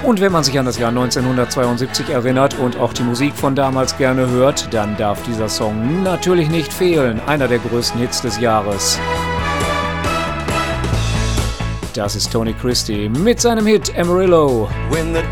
Und wenn man sich an das Jahr 1972 erinnert und auch die Musik von damals gerne hört, dann darf dieser Song natürlich nicht fehlen. Einer der größten Hits des Jahres. Das ist Tony Christie mit seinem Hit Amarillo.